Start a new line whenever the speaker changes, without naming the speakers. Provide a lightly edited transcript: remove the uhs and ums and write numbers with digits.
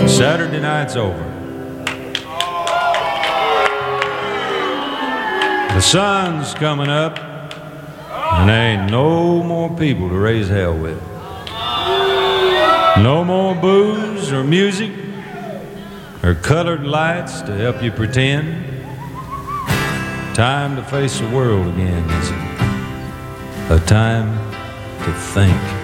Saturday night's over. The sun's coming up, and there ain't no more people to raise hell with. No more booze or music or colored lights to help you pretend. Time to face the world again, is it? A time to think.